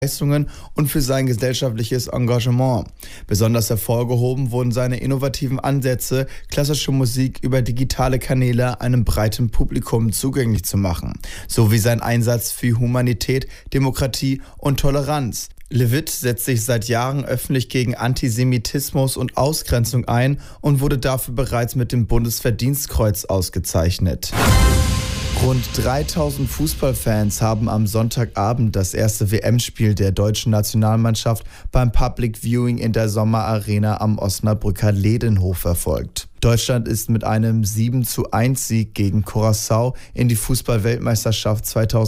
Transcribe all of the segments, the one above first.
Leistungen und für sein gesellschaftliches Engagement. Besonders hervorgehoben wurden seine innovativen Ansätze, klassische Musik über digitale Kanäle einem breiten Publikum zugänglich zu machen, sowie sein Einsatz für Humanität, Demokratie und Toleranz. Lewitt setzt sich seit Jahren öffentlich gegen Antisemitismus und Ausgrenzung ein und wurde dafür bereits mit dem Bundesverdienstkreuz ausgezeichnet. Rund 3000 Fußballfans haben am Sonntagabend das erste WM-Spiel der deutschen Nationalmannschaft beim Public Viewing in der Sommerarena am Osnabrücker Ledenhof verfolgt. Deutschland ist mit einem 7:1-Sieg gegen Curaçao in die Fußball-Weltmeisterschaft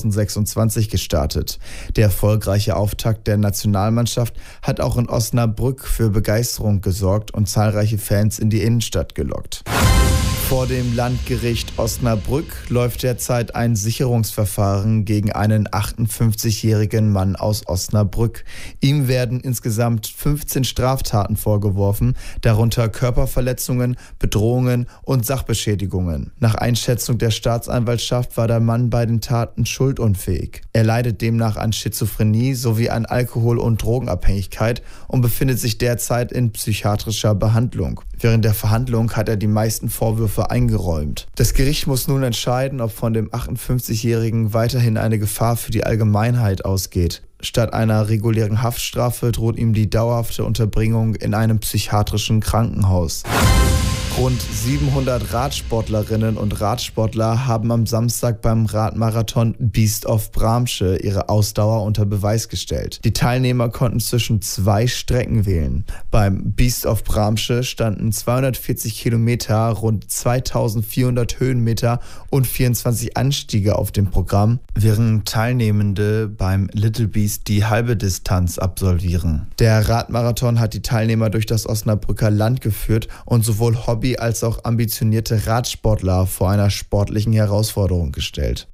2026 gestartet. Der erfolgreiche Auftakt der Nationalmannschaft hat auch in Osnabrück für Begeisterung gesorgt und zahlreiche Fans in die Innenstadt gelockt. Vor dem Landgericht Osnabrück läuft derzeit ein Sicherungsverfahren gegen einen 58-jährigen Mann aus Osnabrück. Ihm werden insgesamt 15 Straftaten vorgeworfen, darunter Körperverletzungen, Bedrohungen und Sachbeschädigungen. Nach Einschätzung der Staatsanwaltschaft war der Mann bei den Taten schuldunfähig. Er leidet demnach an Schizophrenie sowie an Alkohol- und Drogenabhängigkeit und befindet sich derzeit in psychiatrischer Behandlung. Während der Verhandlung hat er die meisten Vorwürfe eingeräumt. Das Gericht muss nun entscheiden, ob von dem 58-Jährigen weiterhin eine Gefahr für die Allgemeinheit ausgeht. Statt einer regulären Haftstrafe droht ihm die dauerhafte Unterbringung in einem psychiatrischen Krankenhaus. Rund 700 Radsportlerinnen und Radsportler haben am Samstag beim Radmarathon Beast of Bramsche ihre Ausdauer unter Beweis gestellt. Die Teilnehmer konnten zwischen 2 Strecken wählen. Beim Beast of Bramsche standen 240 Kilometer, rund 2400 Höhenmeter und 24 Anstiege auf dem Programm, während Teilnehmende beim Little Beast die halbe Distanz absolvieren. Der Radmarathon hat die Teilnehmer durch das Osnabrücker Land geführt und sowohl Hobby- als auch ambitionierte Radsportler vor einer sportlichen Herausforderung gestellt.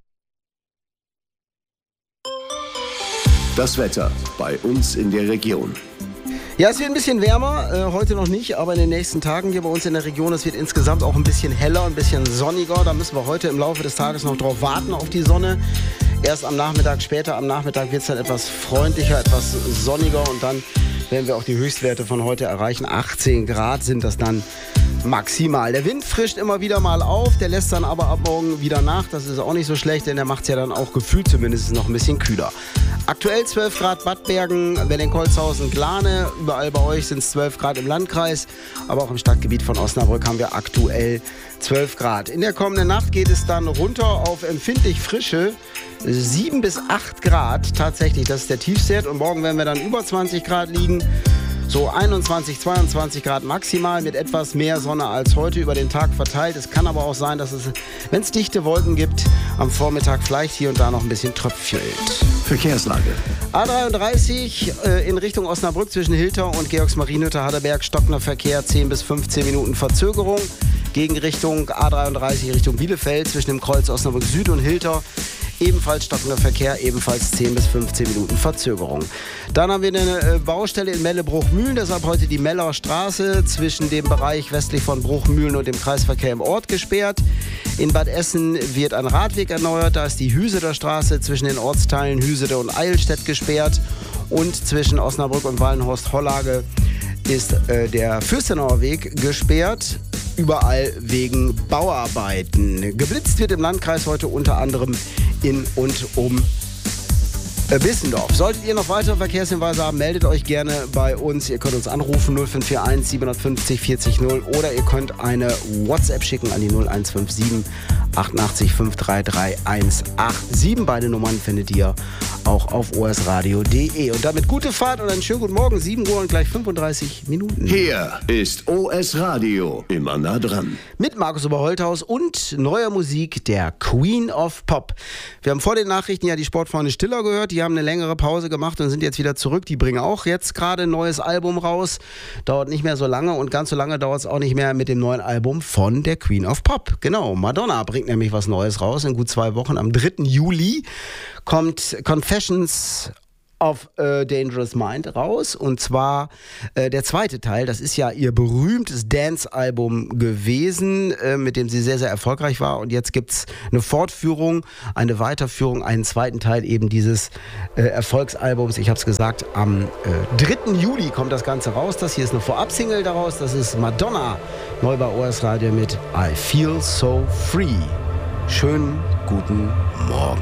Das Wetter bei uns in der Region. Ja, es wird ein bisschen wärmer, heute noch nicht, aber in den nächsten Tagen hier bei uns in der Region, es wird insgesamt auch ein bisschen heller, ein bisschen sonniger. Da müssen wir heute im Laufe des Tages noch drauf warten, auf die Sonne. Erst am Nachmittag, später am Nachmittag wird es dann etwas freundlicher, etwas sonniger und dann werden wir auch die Höchstwerte von heute erreichen. 18 Grad sind das dann maximal. Der Wind frischt immer wieder mal auf, der lässt dann aber ab morgen wieder nach. Das ist auch nicht so schlecht, denn der macht es ja dann auch gefühlt zumindest noch ein bisschen kühler. Aktuell 12 Grad Bad Bergen, Werdenkolzhausen, Glane. Überall bei euch sind es 12 Grad im Landkreis. Aber auch im Stadtgebiet von Osnabrück haben wir aktuell 12 Grad. In der kommenden Nacht geht es dann runter auf empfindlich frische 7 bis 8 Grad. Tatsächlich, das ist der Tiefstwert. Und morgen werden wir dann über 20 Grad liegen. So 21, 22 Grad maximal mit etwas mehr Sonne als heute über den Tag verteilt. Es kann aber auch sein, dass es, wenn es dichte Wolken gibt, am Vormittag vielleicht hier und da noch ein bisschen tröpfelt. Verkehrslage. A33 in Richtung Osnabrück zwischen Hilter und Georgsmarienhütte-Harderberg, stockender Verkehr, 10 bis 15 Minuten Verzögerung. Gegenrichtung A33 Richtung Bielefeld zwischen dem Kreuz Osnabrück Süd und Hilter. Ebenfalls stockender Verkehr, ebenfalls 10 bis 15 Minuten Verzögerung. Dann haben wir eine Baustelle in Melle-Bruchmühlen, deshalb heute die Meller Straße zwischen dem Bereich westlich von Bruchmühlen und dem Kreisverkehr im Ort gesperrt. In Bad Essen wird ein Radweg erneuert, da ist die Hüseder Straße zwischen den Ortsteilen Hüsede und Eilstedt gesperrt und zwischen Osnabrück und Wallenhorst-Hollage ist der Fürstenauer Weg gesperrt. Überall wegen Bauarbeiten. Geblitzt wird im Landkreis heute unter anderem in und um Bissendorf. Solltet ihr noch weitere Verkehrshinweise haben, meldet euch gerne bei uns. Ihr könnt uns anrufen 0541 750 40 0 oder ihr könnt eine WhatsApp schicken an die 0157 88 533 187. Beide Nummern findet ihr auch auf osradio.de. Und damit gute Fahrt und einen schönen guten Morgen. 7 Uhr und gleich 35 Minuten. Hier ist OS Radio, immer nah dran. Mit Markus Oberholthaus und neuer Musik der Queen of Pop. Wir haben vor den Nachrichten ja die Sportfreunde Stiller gehört. Die haben eine längere Pause gemacht und sind jetzt wieder zurück. Die bringen auch jetzt gerade ein neues Album raus. Dauert nicht mehr so lange und ganz so lange dauert es auch nicht mehr mit dem neuen Album von der Queen of Pop. Genau, Madonna bringt nämlich was Neues raus in gut 2 Wochen. Am 3. Juli kommt Confessions auf Dangerous Mind raus. Und zwar der zweite Teil, das ist ja ihr berühmtes Dance-Album gewesen, mit dem sie sehr, sehr erfolgreich war. Und jetzt gibt es eine Fortführung, eine Weiterführung, einen zweiten Teil eben dieses Erfolgsalbums. Ich habe es gesagt, am 3. Juli kommt das Ganze raus. Das hier ist eine Vorab-Single daraus. Das ist Madonna, neu bei OS Radio mit I Feel So Free. Schönen guten Morgen.